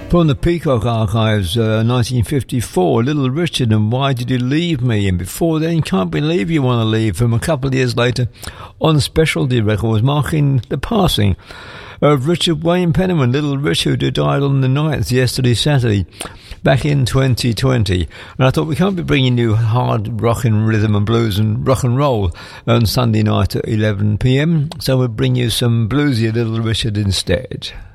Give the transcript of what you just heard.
From the Peacock Archives, 1954, Little Richard and Why Did You Leave Me? And before then, Can't Believe You Want to Leave, from a couple of years later on Specialty Records, marking the passing of Richard Wayne Penniman, Little Richard, who died on the 9th, yesterday, Saturday, back in 2020. And I thought, we can't be bringing you hard rock and rhythm and blues and rock and roll on Sunday night at 11 p.m, so we'll bring you some bluesy Little Richard instead.